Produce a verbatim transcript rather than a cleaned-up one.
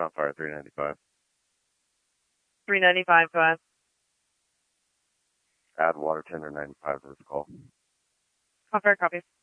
on fire, three ninety-five. three ninety-five, go ahead. Add water tender ninety-five to this call. On fire, copy.